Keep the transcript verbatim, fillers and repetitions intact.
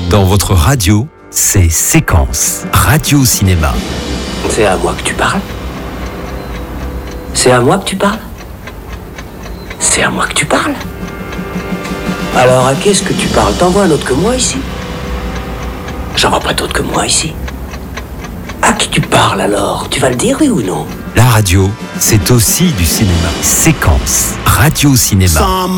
Dans votre radio, c'est Séquence, Radio Cinéma. C'est à moi que tu parles? C'est à moi que tu parles? C'est à moi que tu parles? Alors à qui est-ce que tu parles? T'en vois un autre que moi ici? J'en vois pas d'autre que moi ici. À qui tu parles alors? Tu vas le dire, oui ou non? La radio, c'est aussi du cinéma. Séquence, Radio Cinéma.